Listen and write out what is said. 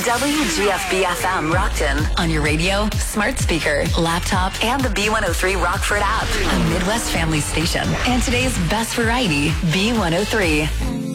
WGFB-FM Rockton. On your radio, smart speaker, laptop, and the B103 Rockford app. A Midwest family station. And today's best variety, B103.